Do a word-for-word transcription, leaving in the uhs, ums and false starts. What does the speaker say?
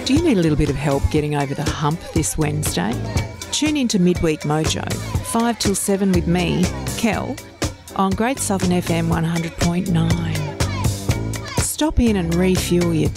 Do you need a little bit of help getting over the hump this Wednesday? Tune in to Midweek Mojo, five till seven with me, Kel, on Great Southern F M one hundred point nine. Stop in and refuel your